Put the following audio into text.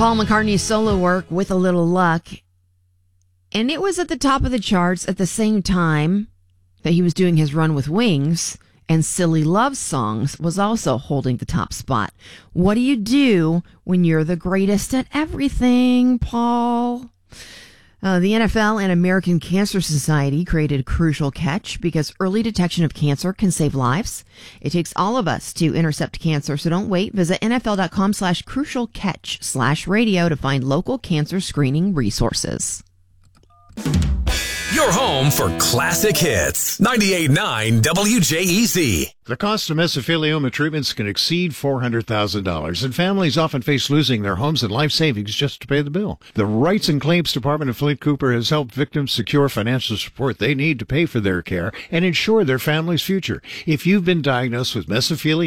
Paul McCartney's solo work, With a Little Luck. And it was at the top of the charts at the same time that he was doing his run with Wings, and Silly Love Songs was also holding the top spot. What do you do when you're the greatest at everything, Paul? The NFL and American Cancer Society created a Crucial Catch because early detection of cancer can save lives. It takes all of us to intercept cancer, so don't wait. Visit NFL.com/crucialcatch/radio to find local cancer screening resources. Your home for classic hits. 98.9 WJEZ. The cost of mesothelioma treatments can exceed $400,000, and families often face losing their homes and life savings just to pay the bill. The Rights and Claims Department of Flint Cooper has helped victims secure financial support they need to pay for their care and ensure their family's future. If you've been diagnosed with mesothelioma,